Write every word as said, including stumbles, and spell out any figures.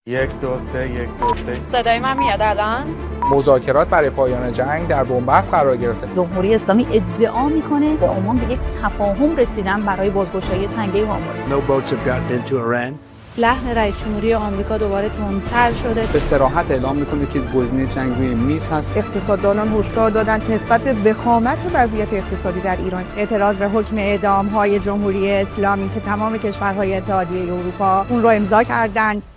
یک دو سه یک دو سه. صدای من میاد الان؟ مذاکرات برای پایان جنگ در بنبست قرار گرفته. جمهوری اسلامی ادعا میکنه به عمان به یک تفاهم رسیدن برای بازگشایی تنگه هرمز. No boats have gotten into Iran. لحن رئیس جمهوری آمریکا دوباره تندتر شده. به صراحت اعلام میکنه که گزینه جنگ روی میز هست. اقتصاددانان هشدار دادند نسبت به وخامت وضعیت اقتصادی در ایران اعتراض به حکم اعدام‌های جمهوری اسلامی که تمام کشورهای اتحادیه اروپا اون رو امضا کردند.